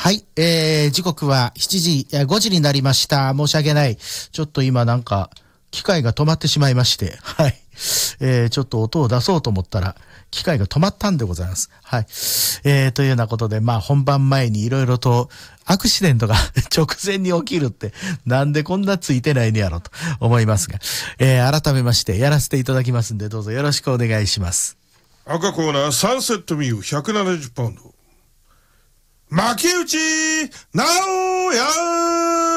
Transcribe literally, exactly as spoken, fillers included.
はい、えー、時刻はしちじ、ごじになりました。申し訳ない。ちょっと今なんか、機械が止まってしまいまして、はい。えー、ちょっと音を出そうと思ったら、機械が止まったんでございます。はい。えー、というようなことで、まあ本番前にいろいろとアクシデントが直前に起きるって、なんでこんなついてないのやろと思いますが、えー、改めましてやらせていただきますんで、どうぞよろしくお願いします。 赤コーナーサンセットミューひゃくななじゅうパウンド。巻き打ち、なおやー